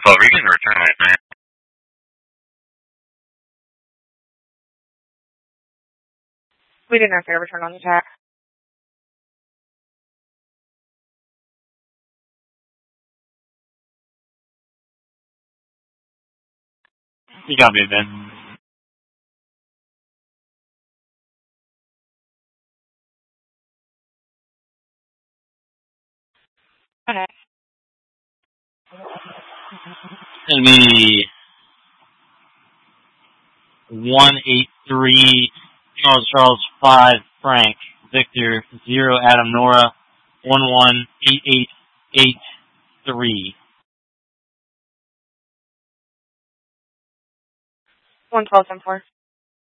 12, we can return it, man. We didn't have to return on the attack. You got me, Ben. Okay. Enemy 183 Charles 5 Frank Victor 0 Adam Nora 118883. 112 10-4.